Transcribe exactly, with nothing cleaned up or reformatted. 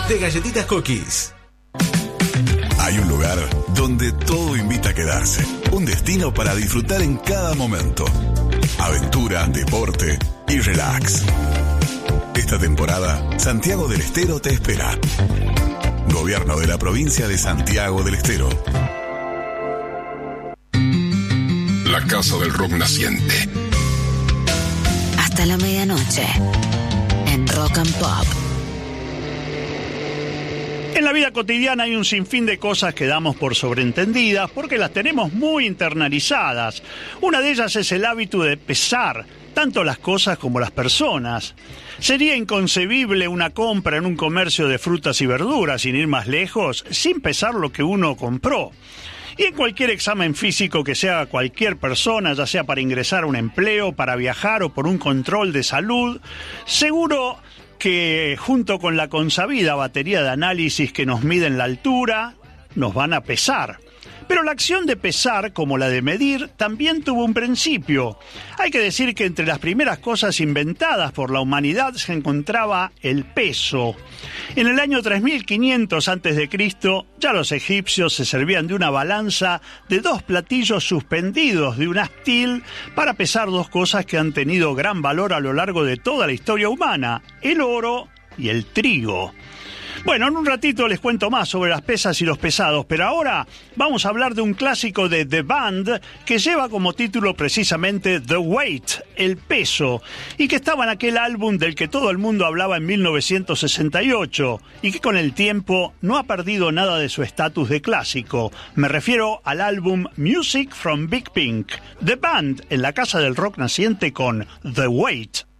de Galletitas Cookies. Hay un lugar donde todo invita a quedarse. Un destino para disfrutar en cada momento. Aventura, deporte y relax. Esta temporada, Santiago del Estero te espera. Gobierno de la provincia de Santiago del Estero. La Casa del Rock Naciente. Hasta la medianoche. En Rock and Pop. En la vida cotidiana hay un sinfín de cosas que damos por sobreentendidas porque las tenemos muy internalizadas. Una de ellas es el hábito de pesar tanto las cosas como las personas. Sería inconcebible una compra en un comercio de frutas y verduras, sin ir más lejos, sin pesar lo que uno compró. Y en cualquier examen físico que se haga cualquier persona, ya sea para ingresar a un empleo, para viajar o por un control de salud, seguro que junto con la consabida batería de análisis que nos miden la altura, nos van a pesar. Pero la acción de pesar, como la de medir, también tuvo un principio. Hay que decir que entre las primeras cosas inventadas por la humanidad se encontraba el peso. En el año tres mil quinientos antes de Cristo, ya los egipcios se servían de una balanza de dos platillos suspendidos de un astil para pesar dos cosas que han tenido gran valor a lo largo de toda la historia humana: el oro y el trigo. Bueno, en un ratito les cuento más sobre las pesas y los pesados, pero ahora vamos a hablar de un clásico de The Band que lleva como título precisamente The Weight, el peso, y que estaba en aquel álbum del que todo el mundo hablaba en mil novecientos sesenta y ocho y que con el tiempo no ha perdido nada de su estatus de clásico. Me refiero al álbum Music from Big Pink, The Band en la Casa del Rock Naciente con The Weight.